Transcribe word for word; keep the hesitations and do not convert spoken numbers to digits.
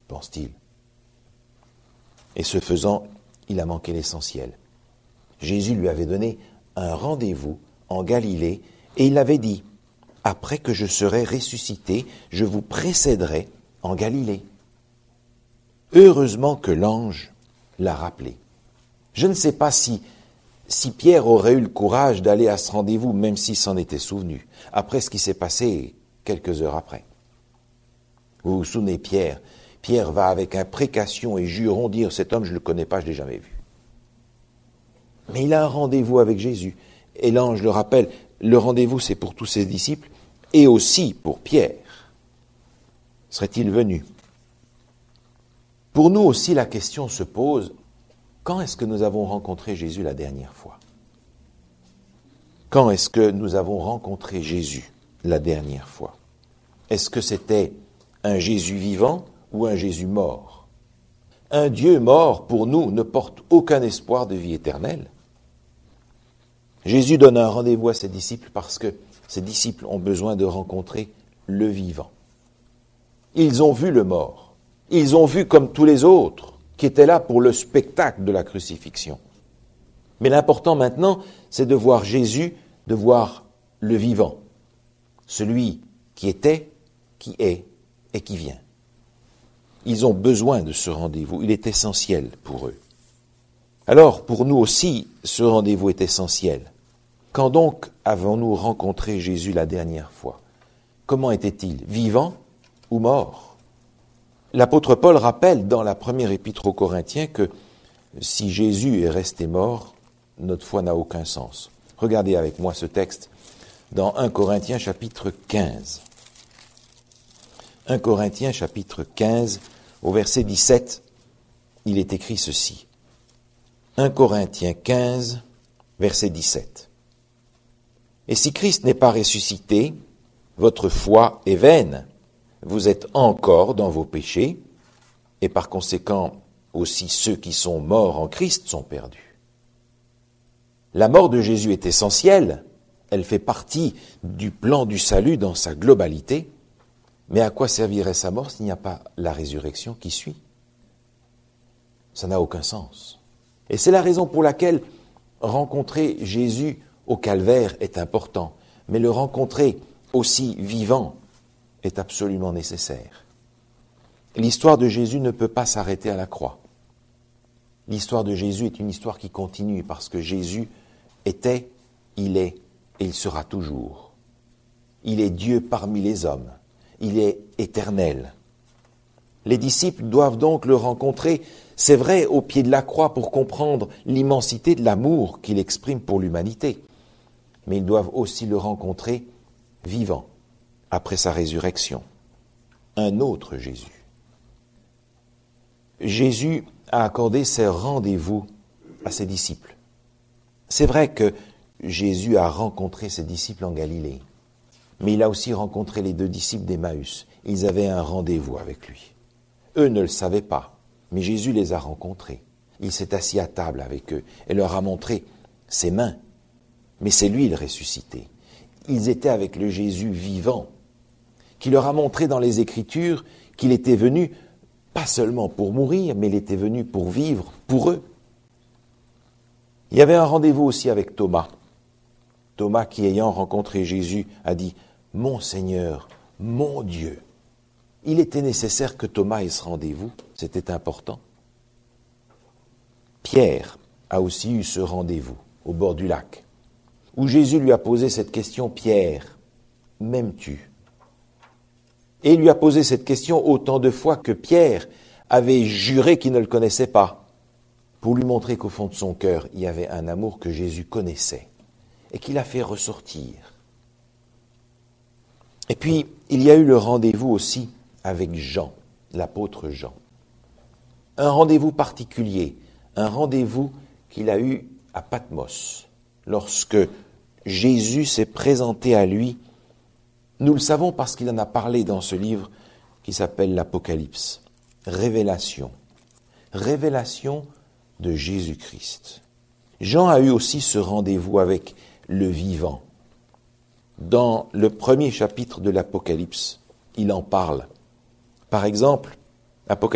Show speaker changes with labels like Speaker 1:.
Speaker 1: pense-t-il. Et ce faisant, il a manqué l'essentiel. Jésus lui avait donné un rendez-vous en Galilée et il avait dit « Après que je serai ressuscité, je vous précéderai en Galilée. » Heureusement que l'ange l'a rappelé. Je ne sais pas si, si Pierre aurait eu le courage d'aller à ce rendez-vous, même s'il s'en était souvenu, après ce qui s'est passé quelques heures après. Vous vous souvenez, Pierre, Pierre va avec imprécation et juron dire « Cet homme, je ne le connais pas, je ne l'ai jamais vu. » Mais il a un rendez-vous avec Jésus. Et l'ange le rappelle, le rendez-vous c'est pour tous ses disciples et aussi pour Pierre. Serait-il venu ? Pour nous aussi, la question se pose, quand est-ce que nous avons rencontré Jésus la dernière fois ? Quand est-ce que nous avons rencontré Jésus la dernière fois ? Est-ce que c'était un Jésus vivant ou un Jésus mort ? Un Dieu mort, pour nous, ne porte aucun espoir de vie éternelle. Jésus donne un rendez-vous à ses disciples parce que ses disciples ont besoin de rencontrer le vivant. Ils ont vu le mort. Ils ont vu comme tous les autres qui étaient là pour le spectacle de la crucifixion. Mais l'important maintenant, c'est de voir Jésus, de voir le vivant. Celui qui était, qui est et qui vient. Ils ont besoin de ce rendez-vous. Il est essentiel pour eux. Alors, pour nous aussi, ce rendez-vous est essentiel. Quand donc avons-nous rencontré Jésus la dernière fois ? Comment était-il ? Vivant ou mort ? L'apôtre Paul rappelle dans la première épître aux Corinthiens que si Jésus est resté mort, notre foi n'a aucun sens. Regardez avec moi ce texte dans un Corinthiens chapitre quinze. un Corinthiens chapitre quinze, au verset dix-sept, il est écrit ceci. un Corinthiens quinze, verset dix-sept. « Et si Christ n'est pas ressuscité, votre foi est vaine. Vous êtes encore dans vos péchés, et par conséquent aussi ceux qui sont morts en Christ sont perdus. » La mort de Jésus est essentielle, elle fait partie du plan du salut dans sa globalité, mais à quoi servirait sa mort s'il n'y a pas la résurrection qui suit ? Ça n'a aucun sens. Et c'est la raison pour laquelle rencontrer Jésus au calvaire est important, mais le rencontrer aussi vivant est absolument nécessaire. L'histoire de Jésus ne peut pas s'arrêter à la croix. L'histoire de Jésus est une histoire qui continue parce que Jésus était, il est et il sera toujours. Il est Dieu parmi les hommes. Il est éternel. Les disciples doivent donc le rencontrer, c'est vrai, au pied de la croix pour comprendre l'immensité de l'amour qu'il exprime pour l'humanité. Mais ils doivent aussi le rencontrer vivant, après sa résurrection. Un autre Jésus. Jésus a accordé ses rendez-vous à ses disciples. C'est vrai que Jésus a rencontré ses disciples en Galilée, mais il a aussi rencontré les deux disciples d'Emmaüs. Ils avaient un rendez-vous avec lui. Eux ne le savaient pas, mais Jésus les a rencontrés. Il s'est assis à table avec eux et leur a montré ses mains. Mais c'est lui le ressuscité. Ils étaient avec le Jésus vivant, qui leur a montré dans les Écritures qu'il était venu, pas seulement pour mourir, mais il était venu pour vivre pour eux. Il y avait un rendez-vous aussi avec Thomas. Thomas qui, ayant rencontré Jésus, a dit « Mon Seigneur, mon Dieu ». Il était nécessaire que Thomas ait ce rendez-vous, c'était important. Pierre a aussi eu ce rendez-vous au bord du lac, où Jésus lui a posé cette question, « Pierre, m'aimes-tu » Et il lui a posé cette question autant de fois que Pierre avait juré qu'il ne le connaissait pas, pour lui montrer qu'au fond de son cœur, il y avait un amour que Jésus connaissait et qu'il a fait ressortir. Et puis, il y a eu le rendez-vous aussi avec Jean, l'apôtre Jean. Un rendez-vous particulier, un rendez-vous qu'il a eu à Patmos, lorsque Jésus s'est présenté à lui. Nous le savons parce qu'il en a parlé dans ce livre qui s'appelle l'Apocalypse. Révélation. Révélation de Jésus-Christ. Jean a eu aussi ce rendez-vous avec le vivant. Dans le premier chapitre de l'Apocalypse, il en parle. Par exemple, Apocalypse